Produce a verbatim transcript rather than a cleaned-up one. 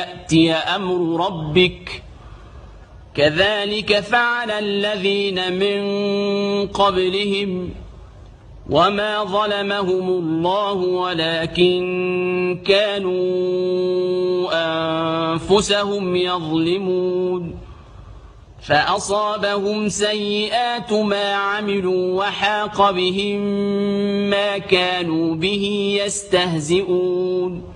يأتي أمر ربك كذلك فعل الذين من قبلهم وما ظلمهم الله ولكن كانوا أنفسهم يظلمون فأصابهم سيئات ما عملوا وحاق بهم ما كانوا به يستهزئون